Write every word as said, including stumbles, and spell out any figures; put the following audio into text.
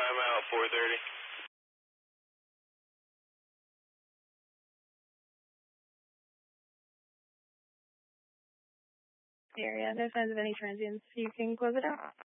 timeout, four thirty. Area, no signs of any transients. You can close it out.